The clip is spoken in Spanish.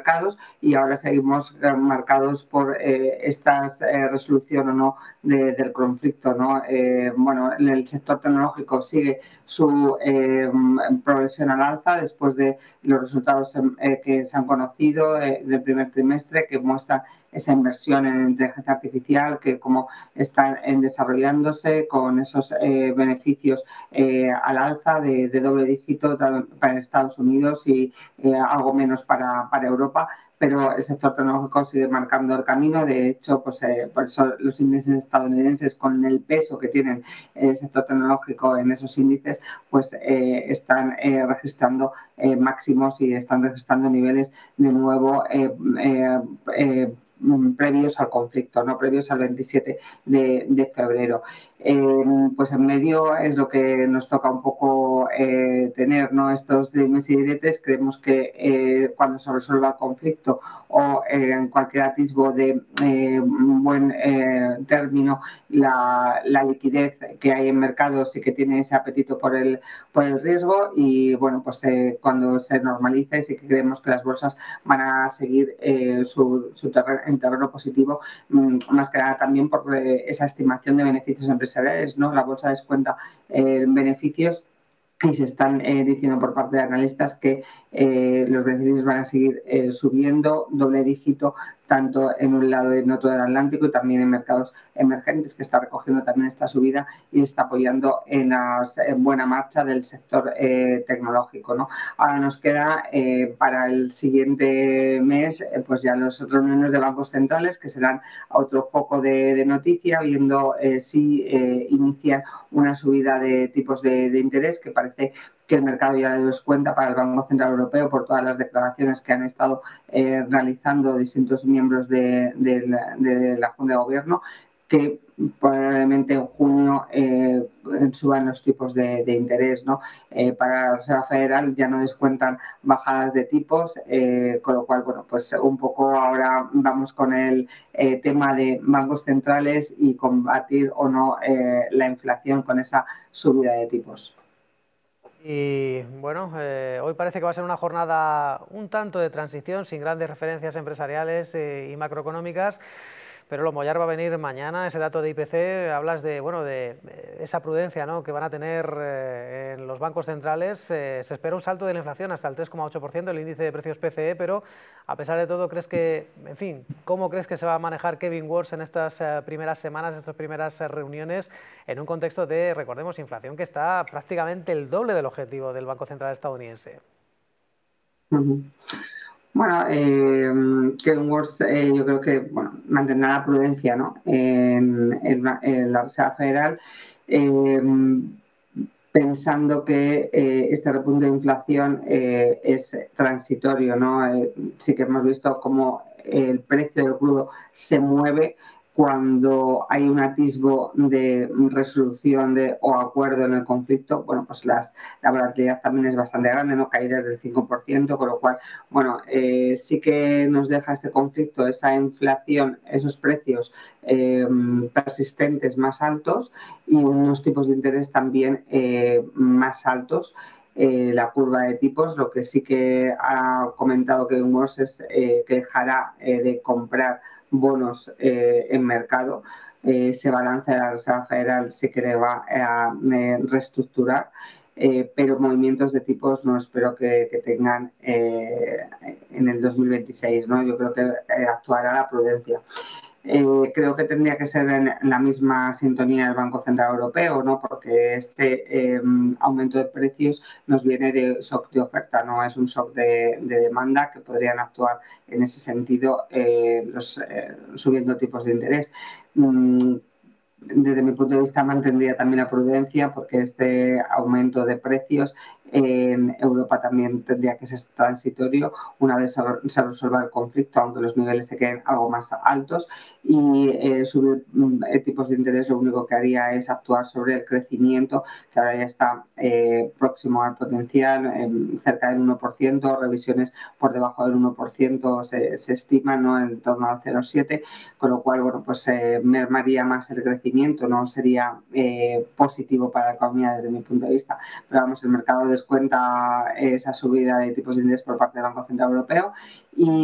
marcados, y ahora seguimos marcados por esta resolución o no del conflicto, ¿no? Bueno, el sector tecnológico sigue su progresión al alza después de los resultados que se han conocido del primer trimestre, que muestran esa inversión en inteligencia artificial, que como están desarrollándose con esos beneficios al alza de doble dígito para Estados Unidos y algo menos para Europa, pero el sector tecnológico sigue marcando el camino. De hecho, pues por eso los índices estadounidenses, con el peso que tienen el sector tecnológico en esos índices, pues están registrando máximos y están registrando niveles de nuevo previos al conflicto, no previos al 27 de febrero. Pues en medio es lo que nos toca un poco tener, ¿no? Estos dimes y diretes. Creemos que cuando se resuelva el conflicto o en cualquier atisbo de buen término, la liquidez que hay en mercados sí que tiene ese apetito por el riesgo, y bueno, pues cuando se normalice sí que creemos que las bolsas van a seguir en terreno positivo, más que nada también por esa estimación de beneficios empresariales, ¿no? La bolsa descuenta beneficios y se están diciendo por parte de analistas que los beneficios van a seguir subiendo doble dígito, tanto en un lado y en otro del Atlántico, y también en mercados emergentes, que está recogiendo también esta subida y está apoyando en la buena marcha del sector tecnológico, ¿no? Ahora nos queda para el siguiente mes pues ya las reuniones de bancos centrales, que serán otro foco de noticia, viendo si inician una subida de tipos de interés, que parece que el mercado ya le descuenta para el Banco Central Europeo por todas las declaraciones que han estado realizando distintos miembros de la Junta de Gobierno, que probablemente en junio suban los tipos de interés, ¿no? Para la Reserva Federal ya no descuentan bajadas de tipos, con lo cual, bueno, pues un poco ahora vamos con el tema de bancos centrales y combatir o no la inflación con esa subida de tipos. Y bueno, hoy parece que va a ser una jornada un tanto de transición, sin grandes referencias empresariales y macroeconómicas, pero lo mollar va a venir mañana. Ese dato de IPC, hablas de, bueno, de esa prudencia, ¿no?, que van a tener en los bancos centrales. Se espera un salto de la inflación hasta el 3,8%, el índice de precios PCE, pero a pesar de todo, ¿crees que, en fin, cómo crees que se va a manejar Kevin Warsh en estas primeras semanas, estas primeras reuniones, en un contexto de, recordemos, inflación que está prácticamente el doble del objetivo del Banco Central estadounidense? Bueno, Kevin Warsh yo creo que mantendrá la prudencia, ¿no?, en la Reserva Federal, pensando que este repunte de inflación es transitorio, ¿no? Sí que hemos visto cómo el precio del crudo se mueve cuando hay un atisbo de resolución o acuerdo en el conflicto. Bueno, pues la volatilidad también es bastante grande, ¿no? Caídas del 5%, con lo cual, bueno, sí que nos deja este conflicto, esa inflación, esos precios persistentes más altos, y unos tipos de interés también más altos. La curva de tipos, lo que sí que ha comentado Kevin Warsh es que dejará de comprar bonos en mercado. Ese balance de la Reserva Federal sí que le va a reestructurar, pero movimientos de tipos no espero que tengan en el 2026, ¿no? Yo creo que actuará la prudencia. Creo que tendría que ser en la misma sintonía del Banco Central Europeo, ¿no? Porque este aumento de precios nos viene de shock de oferta, no es un shock de demanda, que podrían actuar en ese sentido subiendo tipos de interés. Desde mi punto de vista mantendría también la prudencia, porque este aumento de precios en Europa también tendría que ser transitorio una vez se resuelva el conflicto, aunque los niveles se queden algo más altos, y subir tipos de interés lo único que haría es actuar sobre el crecimiento, que ahora ya está próximo al potencial, cerca del 1%, revisiones por debajo del 1% se estiman, ¿no?, en torno al 0,7%, con lo cual, bueno, pues mermaría más el crecimiento, no sería positivo para la economía desde mi punto de vista. Pero vamos, el mercado descuenta esa subida de tipos de interés por parte del Banco Central Europeo, y